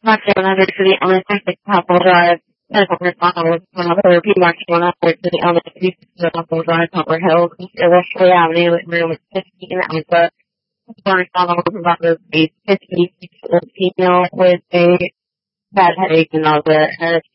March 100 to the Illinois State Capitol Drive, medical response therapy, March 100 to the Illinois State Capitol Drive, Copper Hill, Illustrator Avenue, room 15, Alpha. Response about a 56-year-old female with a bad headache and nausea,